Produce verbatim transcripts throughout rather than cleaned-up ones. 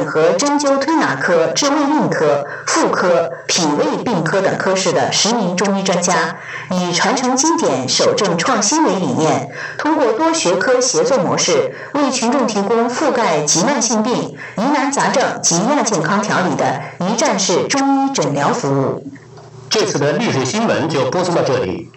和针灸推拿科、治胃病科、妇科、脾胃病科等科室的十名中医专家，以传承经典、守正创新为理念，通过多学科协作模式，为群众提供覆盖急慢性病、疑难杂症及亚健康调理的一站式中医诊疗服务。 这次的历史新闻就播送到这里。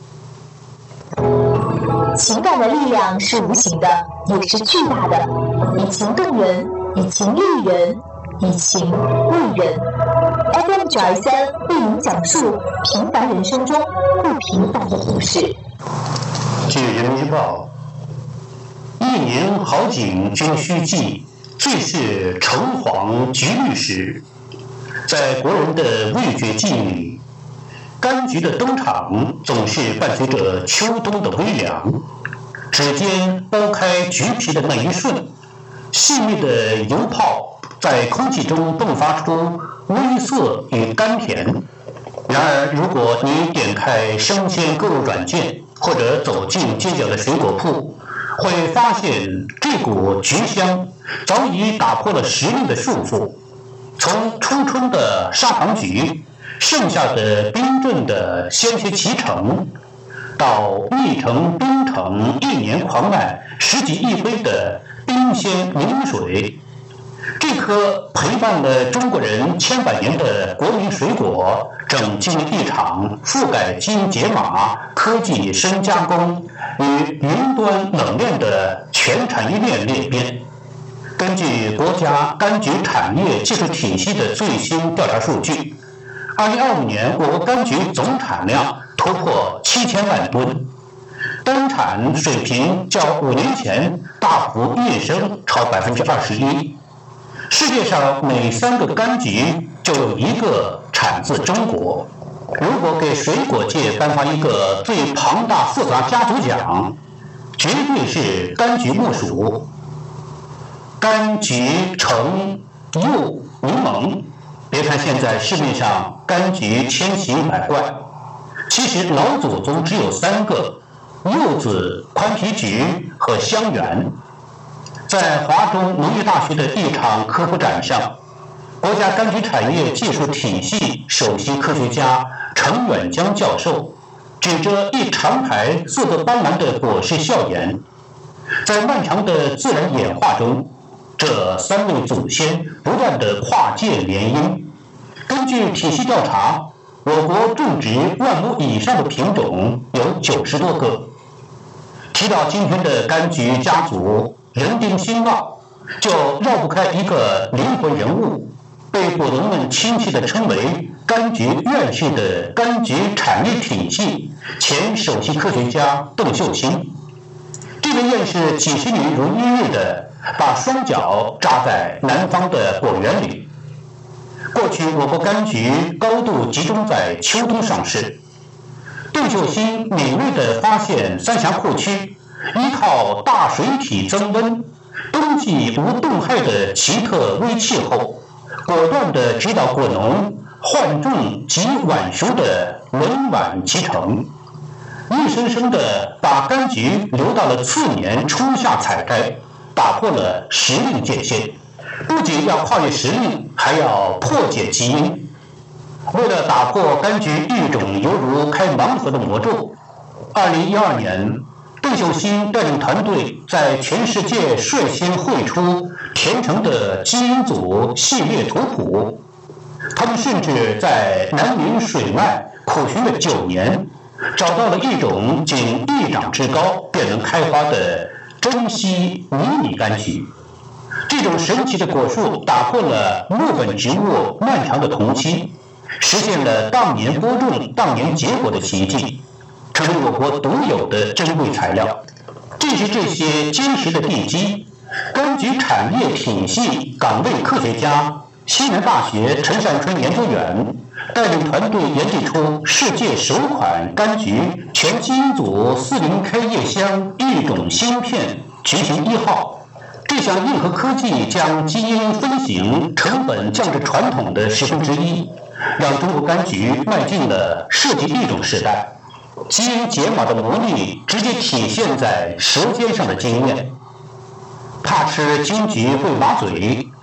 情感的力量是无形的，也是巨大的。以情动人，以情立人，以情为人。F M 九二三为您讲述平凡人生中不平凡的故事。 据《人民日报》，一年好景均须记，最是橙黄橘绿时。在国人的味觉记忆里，柑橘的登场总是伴随着秋冬的微凉。指尖剥开橘皮的那一瞬，细密的油泡在空气中迸发出微涩与甘甜。然而，如果你点开生鲜购物软件，或者走进街角的水果铺，会发现这股橘香早已打破了时令的束缚。从初春的砂糖橘，盛夏的冰镇的鲜血脐橙，到一城冰城一年狂卖十几亿杯的冰鲜柠檬水，这颗陪伴了中国人千百年的国民水果，正经历一场覆盖基因解码、科技深加工与云端冷链的全产业链裂变。根据国家柑橘产业技术体系的最新调查数据，二零二五年我国柑橘总产量突破七千万吨，单产水平较五年前大幅跃升超百分之二十一。世界上每三个柑橘就有一个产自中国。如果给水果界颁发一个最庞大复杂家族奖，绝对是柑橘莫属。柑橘、橙、柚、柠檬，别看现在市面上柑橘千奇百怪，其实老祖宗只有三个：柚子、宽皮橘和香橼。在华中农业大学的一场科普展上，国家柑橘产业技术体系首席科学家程远江教授指着一长排色泽斑斓的果实笑言，在漫长的自然演化中，这三位祖先不断的跨界联姻。根据体系调查，我国种植万亩以上的品种有九十多个。提到今天的柑橘家族人丁兴旺，就绕不开一个灵魂人物，被果农们亲切地称为柑橘院士的柑橘产业体系前首席科学家邓秀新。这位院士几十年如一日地把双脚扎在南方的果园里。过去我国柑橘高度集中在秋冬上市。邓秀新敏锐地发现三峡库区依靠大水体增温、冬季无冻害的奇特微气候，果断地指导果农换种及晚熟的稳晚脐橙，硬生生地把柑橘留到了次年初夏采摘，打破了时令界限。不仅要跨越时令，还要破解基因。为了打破柑橘育种犹如开盲盒的魔咒，二零一二年，邓秀新带领团队在全世界率先绘出甜橙的基因组系列图谱。他们甚至在南溟水脉苦寻了九年，找到了一种仅一掌之高便能开花的珍稀迷你柑橘。这种神奇的果树打破了木本植物漫长的同期，实现了当年播种当年结果的奇迹，成为我国独有的珍贵材料。正是这些坚实的地基，柑橘产业体系岗位科学家西南大学陈善春研究员带领团队研制出世界首款柑橘全基因组 四零 K 叶香育种芯片橘形一号。这项硬核科技将基因分型成本降至传统的十分之一，让中国柑橘迈进了设计育种时代。基因解码的魔力直接体现在舌尖上的经验。怕吃金桔会麻嘴，